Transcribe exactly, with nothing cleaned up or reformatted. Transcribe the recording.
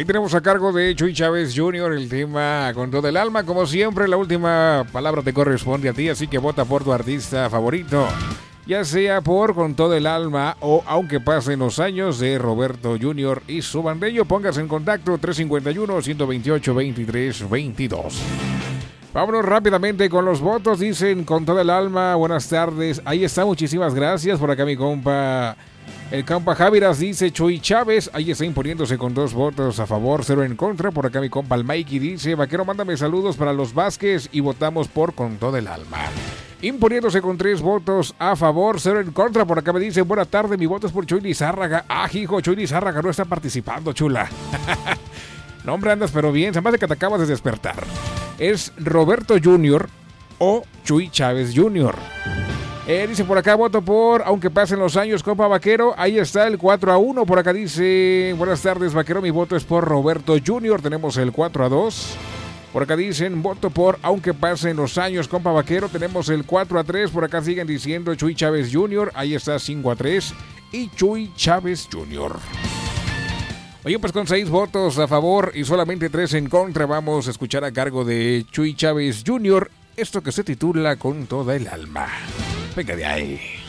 Ahí tenemos a cargo de Chuy Chávez junior el tema Con todo el alma. Como siempre, la última palabra te corresponde a ti, así que vota por tu artista favorito. Ya sea por Con todo el alma o Aunque pasen los años de Roberto junior y su bandello. Póngase en contacto tres cinco uno, uno dos ocho, veintitrés veintidós. Vámonos rápidamente con los votos. Dicen Con todo el alma, buenas tardes. Ahí está, muchísimas gracias. Por acá mi compa, el compa Javiras dice Chuy Chávez. Ahí está imponiéndose con dos votos a favor, cero en contra. Por acá mi compa el Mikey dice Vaquero, mándame saludos para los Vázquez y votamos por Con todo el alma. Imponiéndose con tres votos a favor, cero en contra. Por acá me dicen buena tarde, mi voto es por Chuy Lizárraga. Ah, hijo, Chuy Lizárraga no está participando, chula. No, hombre, andas pero bien, se me hace que te acabas de despertar. Es Roberto junior o Chuy Chávez junior Eh, dice por acá, voto por Aunque pasen los años, compa Vaquero. Ahí está el cuatro a uno. Por acá dice, buenas tardes, Vaquero, mi voto es por Roberto junior Tenemos el cuatro a dos. Por acá dicen, voto por Aunque pasen los años, compa Vaquero. Tenemos el cuatro a tres. Por acá siguen diciendo Chuy Chávez junior Ahí está cinco a tres. Y Chuy Chávez junior Oye, pues con seis votos a favor y solamente tres en contra, vamos a escuchar a cargo de Chuy Chávez junior esto que se titula Con toda el alma. Venga de ahí.